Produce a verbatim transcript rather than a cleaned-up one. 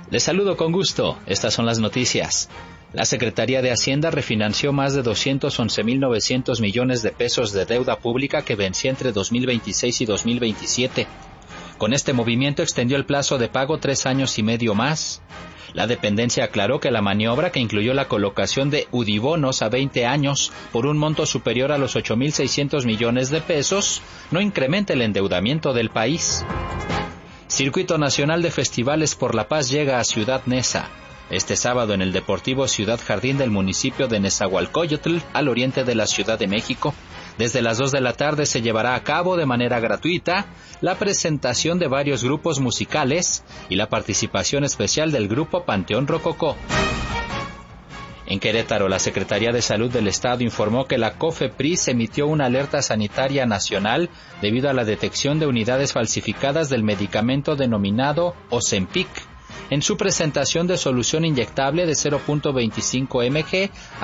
Les saludo con gusto. Estas son las noticias. La Secretaría de Hacienda refinanció más de doscientos once mil novecientos millones de pesos de deuda pública que vencía entre dos mil veintiséis y dos mil veintisiete. Con este movimiento extendió el plazo de pago tres años y medio más. La dependencia aclaró que la maniobra, que incluyó la colocación de udibonos a veinte años por un monto superior a los ocho mil seiscientos millones de pesos, no incrementa el endeudamiento del país. Circuito Nacional de Festivales por la Paz llega a Ciudad Neza. Este sábado en el Deportivo Ciudad Jardín del municipio de Nezahualcóyotl, al oriente de la Ciudad de México. Desde las dos de la tarde se llevará a cabo de manera gratuita la presentación de varios grupos musicales y la participación especial del grupo Panteón Rococó. En Querétaro, la Secretaría de Salud del Estado informó que la COFEPRIS emitió una alerta sanitaria nacional debido a la detección de unidades falsificadas del medicamento denominado Ozempic en su presentación de solución inyectable de cero punto veinticinco miligramos